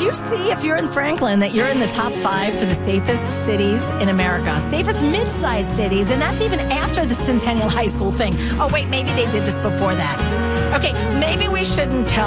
you see, if you're in Franklin, that you're in the top 5 for the safest cities in America? Safest mid-sized cities, and that's even after the Centennial High School thing. Oh, wait, maybe they did this before that. Okay, maybe we shouldn't tell